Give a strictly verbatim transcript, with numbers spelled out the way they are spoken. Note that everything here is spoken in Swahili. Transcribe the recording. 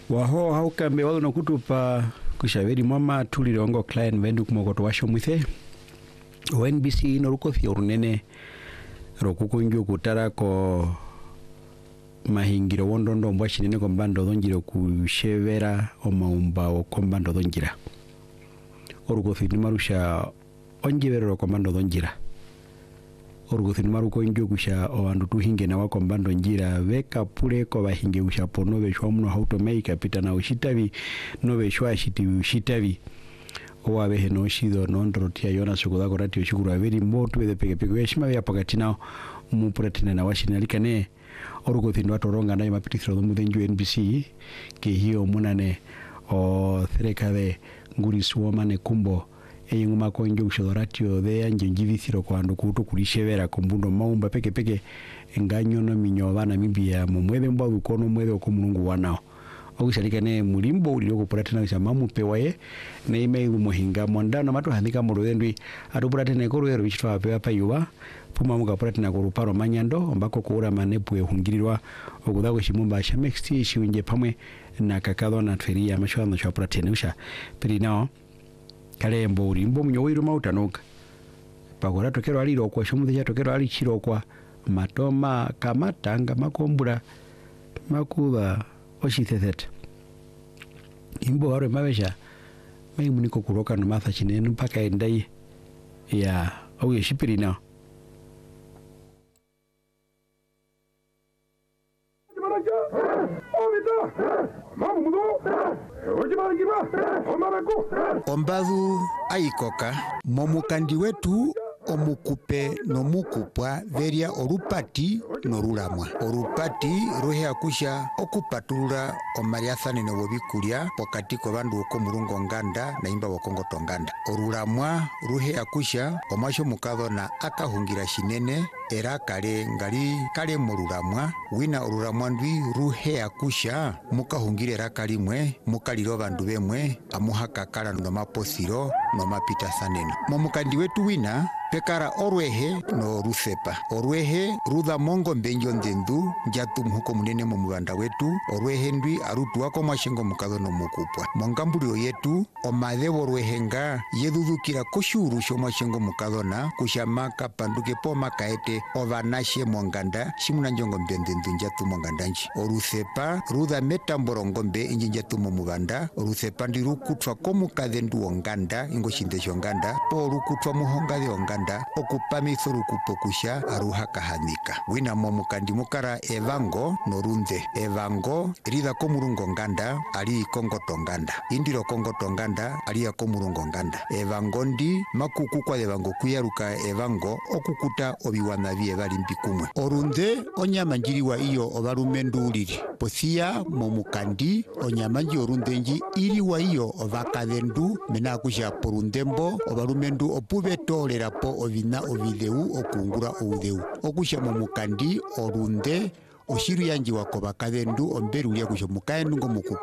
Waho haukambe wao no kutupa kushaveri mama tulirongo client vendu kumokoto washo mwithe O N B C no ruko fiorunene rokukunju kutara ko mahingiro wondondo mbwashinene ko mbando dhonjiro kushevera o maumba o kombando dhonjira oruko fini marusha onjevero ko mbando dhonjira oruko fini maruko njo kusha o andu tuhinge na wako mbando njira veka pule ko bahinge usha pono beshwa muno automate pita na ushitavi no beshwa shiti ushitavi owa behe no shido no ndrotia yona sukuda korati ushukuru averi motu de peke peke weshima ya pakati nao mu puratine na washina likane oruko thindu atoronga na mapitithro do mudenju N B C ke hiyo munane o thereka de nguri suomane kumbo eyinguma ko njo ushodoratio de anje njivithiro kwando kuto kulishevera kombundo maumba peke peke enganyo no minyo bana mibia mu mwebe mbwa ukono mwebe ko munungu wanao okushalikane mulimbo uli loko puratina kusama mupewaye na email muhinga mondano matu handika murodendwi atu puratine ko rero bichitwa apewa payuwa puma muka puratina ko ruparo manyando mbako kuura manepu ehungirirwa okudha ko shimumba sha mexti shiunje pamwe na kakado na feria mashwano sha puratine usha pili nao kale mbo ulimbo mnyowiru mautanuka pakora tokero aliro kwa shomudhe tokero ali chirokwa matoma kamatanga makombura makuba oshithetheta imbo haro mabesha mai muniko kuroka no matha chinenu mpaka endai ya au yeshipiri na Ombavu aikoka momukandi wetu omukupe no mukupwa veria orupati no rulamwa orupati rohe akusha okupatulula omariathane no bobikulia pokati ko bandu ko murungo nganda na imba bokongo tonganda orulamwa ruhe akusha omasho mukado na akahungira shinene era kale ngali kale murulamwa wina orulamwa ndwi ruhe akusha mukahungire era kalimwe mukaliro bandu bemwe amuhaka kala no maposiro no mapita saneno momukandi wetu wina pekara orwehe no rusepa orwehe rudha mongo mbenjo ndendu njatu mhuko munene mu mubanda wetu orwehe ndwi arutu wako mwashengo mukado no mukupwa mongambulio yetu omadhebo orwehenga yedhudhukira koshuru sho mwashengo mukado na kushamaka panduke po makaete ovanashe monganda shimuna njongo mbendendu njatu mongandanji orusepa rudha metamborongo mbe inji njatu mu mubanda orusepa ndi rukutwa komukadhendu onganda ingo shindesho nganda po rukutwa muhonga onganda okupami thuru kupokusha aruha kahanika wina momukandi mukara evango norunde evango rida komurungo nganda ali kongo tonganda indiro kongo tonganda ali ya komurungo nganda evango ndi makuku kwa evango kuyaruka evango okukuta obiwana bie bali mpikumwe orunde onyamanjiriwa iyo obarumendu uliri posia momukandi onyamanji orundenji iri wa iyo ovakadhendu mena kusha porundembo obarumendu opubetolera po ovina ovideu okungura oudeu okusha momukandi orunde oshiru yanji wako bakadhendu omberu ya kusha mukaendu ngo muku